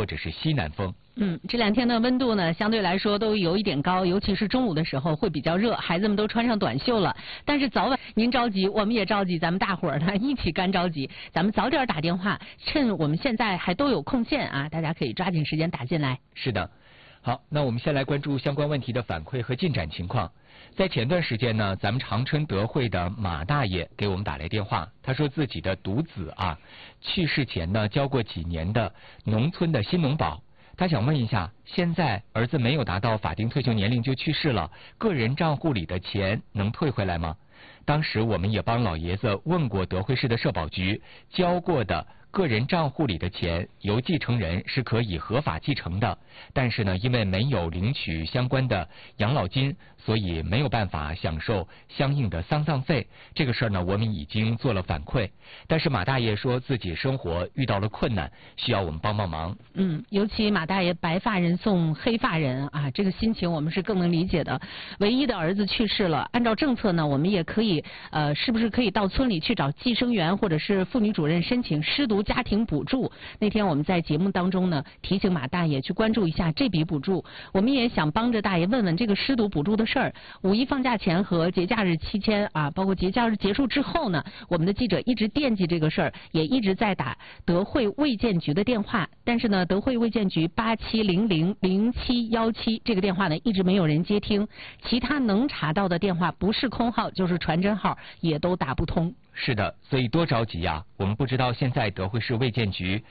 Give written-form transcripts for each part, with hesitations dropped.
或者是西南风。 这2天的温度呢，相对来说都有一点高，尤其是中午的时候会比较热，孩子们都穿上短袖了。但是早晚您着急，我们也着急，咱们大伙儿呢一起干着急，咱们早点打电话，趁我们现在还都有空线啊，大家可以抓紧时间打进来。 是的。好，那我们先来关注相关问题的反馈和进展情况。在前段时间呢，咱们长春德惠的马大爷给我们打来电话，他说自己的独子去世前呢交过几年的农村的新农保，他想问一下，现在儿子没有达到法定退休年龄就去世了，个人账户里的钱能退回来吗？当时我们也帮老爷子问过德惠市的社保局，交过的个人账户里的钱由继承人是可以合法继承的，但是呢，因为没有领取相关的养老金，所以没有办法享受相应的丧葬费。这个事儿呢，我们已经做了反馈，但是马大爷说自己生活遇到了困难，需要我们帮忙。 尤其马大爷白发人送黑发人啊，这个心情我们是更能理解的。唯一的儿子去世了，按照政策呢，我们也可以是不是可以到村里去找计生员或者是妇女主任申请失独家庭补助？那天我们在节目当中呢，提醒马大爷去关注一下这笔补助。我们也想帮着大爷问问这个失独补助的事儿。5一放假前和节假日期间包括节假日结束之后呢，我们的记者一直惦记这个事儿，也一直在打德惠卫健局的电话，但是呢，德惠卫健局87000717这个电话呢，一直没有人接听，其他能查到的电话不是空号就是传真号，也都打不通。 是的，所以多着急呀！我们不知道现在德惠市卫健局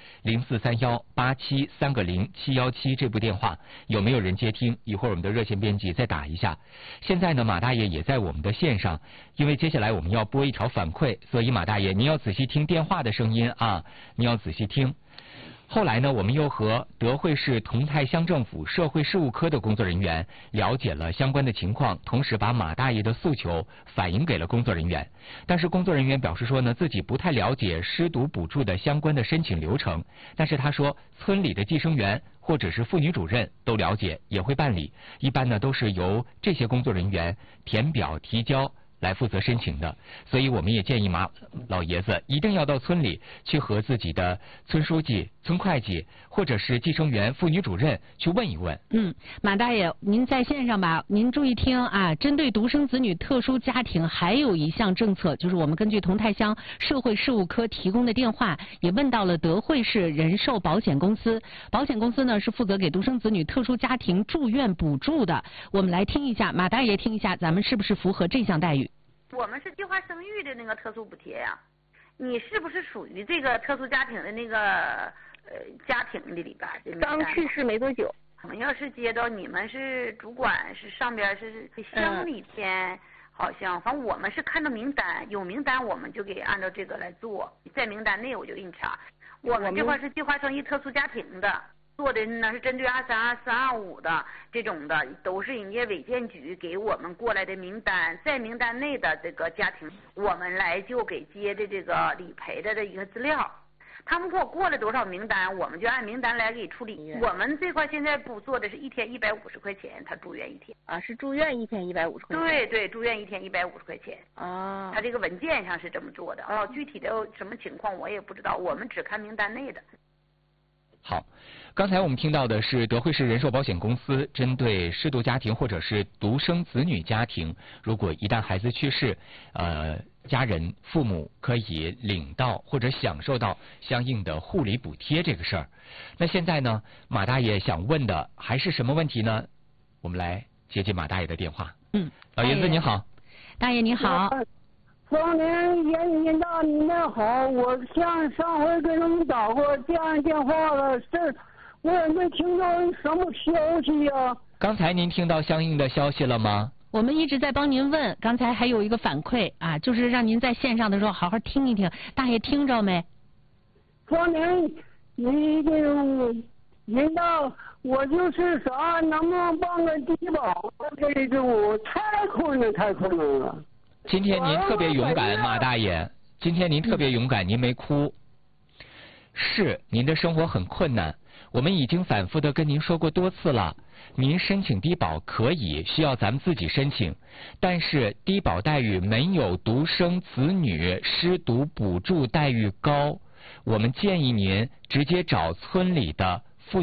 0431873717这部电话有没有人接听，一会儿我们的热线编辑再打一下。现在呢，马大爷也在我们的线上，因为接下来我们要播一条反馈，所以马大爷您要仔细听电话的声音您要仔细听。后来呢，我们又和德惠市同泰乡政府社会事务科的工作人员了解了相关的情况，同时把马大爷的诉求反映给了工作人员。但是工作人员表示说呢，自己不太了解失独补助的相关的申请流程，但是他说村里的计生员或者是妇女主任都了解，也会办理，一般呢都是由这些工作人员填表提交来负责申请的，所以我们也建议马老爷子一定要到村里去和自己的村书记、村会计或者是计生员、妇女主任去问一问。 马大爷，您在线上吧？您注意听针对独生子女特殊家庭还有一项政策，就是我们根据同泰乡社会事务科提供的电话，也问到了德惠市人寿保险公司。保险公司呢是负责给独生子女特殊家庭住院补助的。我们来听一下，马大爷听一下，咱们是不是符合这项待遇？ 我们是计划生育的那个特殊补贴呀，你是不是属于这个特殊家庭的那个家庭的里边？ 刚去世没多久。 我们要是接到你们是主管是上边是乡里边，好像反正我们是看到名单，有名单我们就给按照这个来做，在名单内我就给你查。我们这块是计划生育特殊家庭的。做的呢是针对232、425的这种的，都是人家卫健局给我们过来的名单，在名单内的这个家庭，我们来就给接的这个理赔的一个资料。他们给我过了多少名单，我们就按名单来给处理。我们这块现在不做的是1天150块钱，他住院1天是住院1天150块钱。对，住院1天150块钱。他这个文件上是这么做的具体的什么情况我也不知道，我们只看名单内的。 好，刚才我们听到的是德惠市人寿保险公司针对失独家庭或者是独生子女家庭，如果一旦孩子去世，家人父母可以领到或者享受到相应的护理补贴这个事儿。那现在呢，马大爷想问的还是什么问题呢？我们来接马大爷的电话。老爷子您好。 大爷您好。 方年严大您好，我上回给他们打过这样电话了，我也没听到什么消息呀。 刚才您听到相应的消息了吗？ 我们一直在帮您问，刚才还有一个反馈就是让您在线上的时候好好听一听，大爷听着没？ 方年，你这严大，我就是能不能办个低保？这个太困难了。 今天您特别勇敢，马大爷。今天您特别勇敢，您没哭。是，您的生活很困难，我们已经反复的跟您说过多次了。您申请低保可以，需要咱们自己申请，但是低保待遇没有独生子女失独补助待遇高。我们建议您直接找村里的